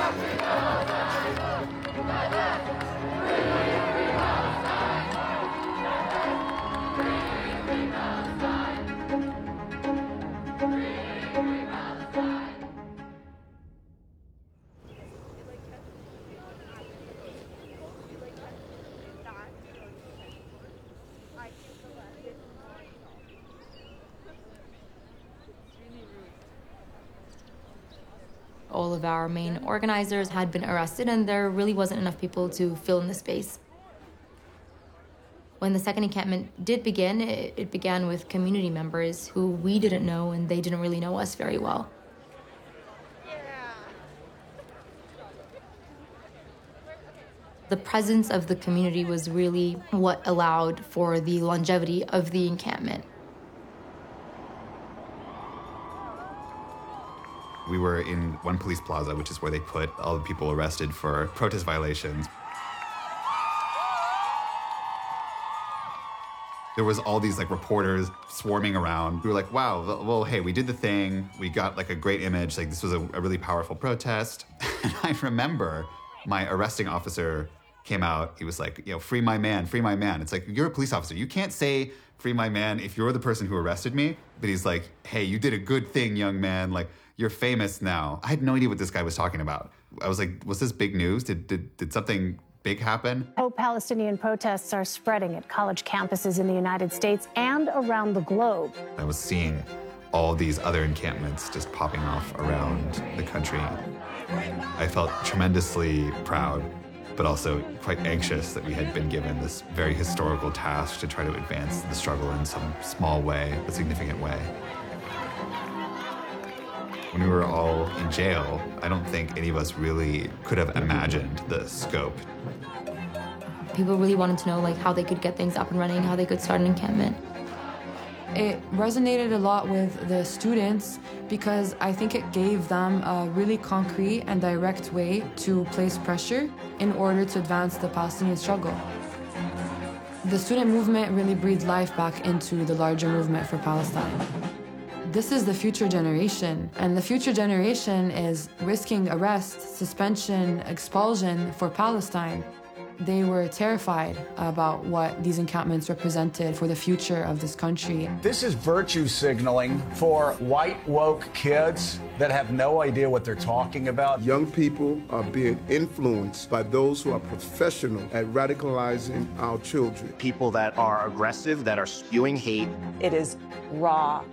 All of our main organizers had been arrested, and there really wasn't enough people to fill in the space. When the second encampment did begin, it began with community members who we didn't know, and they didn't really know us very well. The presence of the community was really what allowed for the longevity of the encampment. We were in one police plaza, which is where they put all the people arrested for protest violations. There was all these reporters swarming around. We were like, wow, well, hey, we did the thing. We got a great image. This was a really powerful protest. And I remember my arresting officer came out. He was like, free my man, free my man. It's you're a police officer. You can't say free my man if you're the person who arrested me. But he's like, hey, you did a good thing, young man. You're famous now. I had no idea what this guy was talking about. I was like, was this big news? Did something big happen? Pro-Palestinian protests are spreading at college campuses in the United States and around the globe. I was seeing all these other encampments just popping off around the country. I felt tremendously proud, but also quite anxious that we had been given this very historical task to try to advance the struggle in some small way, but significant way. When we were all in jail, I don't think any of us really could have imagined the scope. People really wanted to know how they could get things up and running, how they could start an encampment. It resonated a lot with the students because I think it gave them a really concrete and direct way to place pressure in order to advance the Palestinian struggle. The student movement really breathed life back into the larger movement for Palestine. This is the future generation, and the future generation is risking arrest, suspension, expulsion for Palestine. They were terrified about what these encampments represented for the future of this country. This is virtue signaling for white woke kids that have no idea what they're talking about. Young people are being influenced by those who are professional at radicalizing our children. People that are aggressive, that are spewing hate. It is raw